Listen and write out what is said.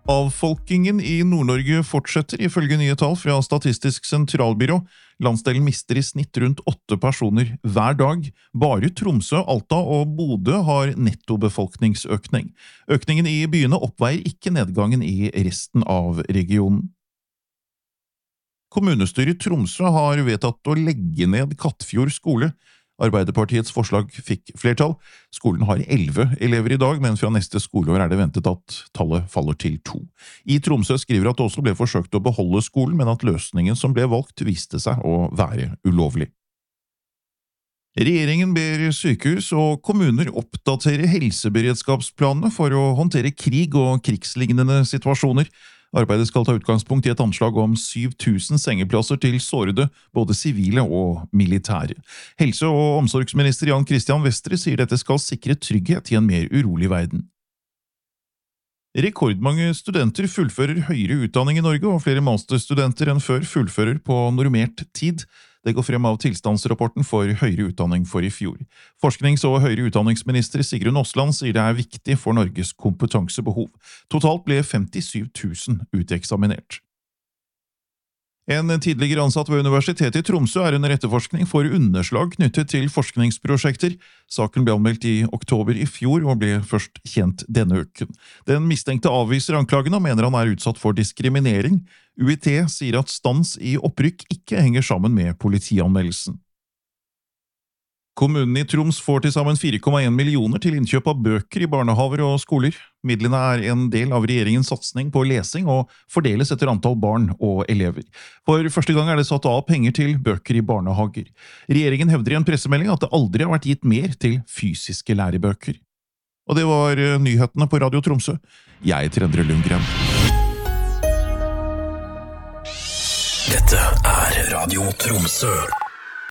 Avfolkingen i Nord-Norge fortsetter ifølge nye tall fra Statistisk sentralbyrå. Landsdelen mister i snitt rundt 8 personer hver dag. Bare Tromsø, Alta og Bodø har nettobefolkningsøkning. Økningen i byene oppveier ikke nedgangen i resten av regionen. Kommunestyret i Tromsø har vedtatt å legge ned Kattfjord skole. Arbeiderpartiets forslag fikk flertall. Skolen har 11 elever i dag, men fra neste skoleår det ventet at tallet faller til 2. I Tromsø skriver at det også ble forsøkt å beholde skolen, men at løsningen som ble valgt viste seg å være ulovlig. Regjeringen ber sykehus og kommuner oppdatere helseberedskapsplanene for å håndtere krig og krigslignende situasjoner. Arbeidet skal ta utgangspunkt i et anslag om 7000 sengeplasser til sårede, både sivile og militære. Helse- og omsorgsminister Jan Christian Vestre sier dette skal sikre trygghet i en mer urolig verden. Rekordmange studenter fullfører høyere utdanning i Norge, og flere masterstudenter enn før fullfører på normert tid. Det går frem av tilstandsrapporten for høyere utdanning for i fjor. Forsknings- og høyere utdanningsminister Sigrun Osland sier det viktig for Norges kompetansebehov. Totalt ble 57 000 uteksaminert. En tidligere ansatt ved Universitetet i Tromsø under etterforskning for underslag knyttet til forskningsprosjekter. Saken ble anmeldt i oktober i fjor og ble først kjent denne uken. Den mistenkte avviser anklagene og mener han utsatt for diskriminering. UiT sier at stans i opprykk ikke henger sammen med politianmeldelsen. Kommunen i Troms får til sammen 4,1 millioner til innkjøp av bøker i barnehaver og skoler. Midlene en del av regjeringens satsning på lesing og fordeles etter antall barn og elever. For første gang det satt av penger til bøker i barnehager. Regjeringen hevder i en pressemelding at det aldri har vært gitt mer til fysiske lærebøker. Og det var nyhetene på Radio Tromsø. Jeg heter Endre Lundgren. Dette Radio Tromsø.